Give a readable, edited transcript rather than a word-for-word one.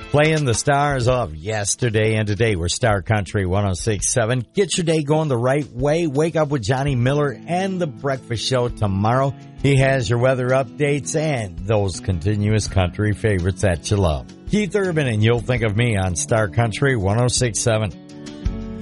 Playing the stars of yesterday and today. We're Star Country 106.7. Get your day going the right way. Wake up with Johnny Miller and The Breakfast Show tomorrow. He has your weather updates and those continuous country favorites that you love. Keith Urban and You'll Think of Me on Star Country 106.7.